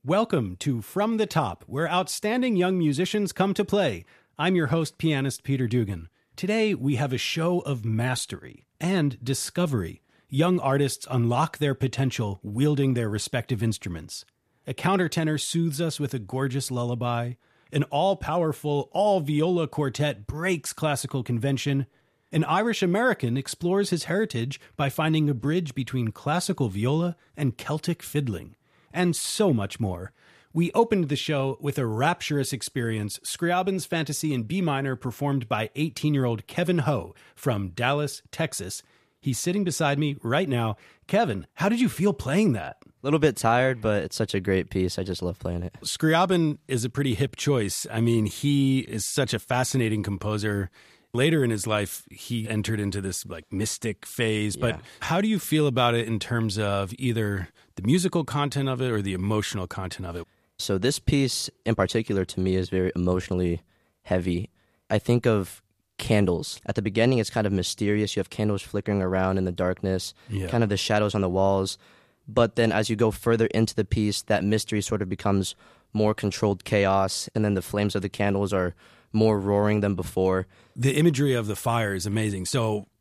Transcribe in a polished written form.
Welcome to From the Top, where outstanding young musicians come to play. I'm your host, pianist Peter Dugan. Today, we have a show of mastery and discovery. Young artists unlock their potential wielding their respective instruments. A countertenor soothes us with a gorgeous lullaby. An all-powerful, all-viola quartet breaks classical convention. An Irish-American explores his heritage by finding a bridge between classical viola and Celtic fiddling. And so much more. We opened the show with a rapturous experience, Scriabin's Fantasy in B minor performed by 18-year-old Kevin Ho from Dallas, Texas. He's sitting beside me right now. Kevin, how did you feel playing that? A little bit tired, but it's such a great piece. I just love playing it. Scriabin is a pretty hip choice. I mean, he is such a fascinating composer. Later in his life, he entered into this mystic phase. But how do you feel about it in terms of either the musical content of it or the emotional content of it? So this piece in particular to me is very emotionally heavy. I think of candles. At the beginning, it's kind of mysterious. You have candles flickering around in the darkness, kind of the shadows on the walls. But then as you go further into the piece, that mystery sort of becomes more controlled chaos. And then the flames of the candles are more roaring than before. The imagery of the fire is amazing. So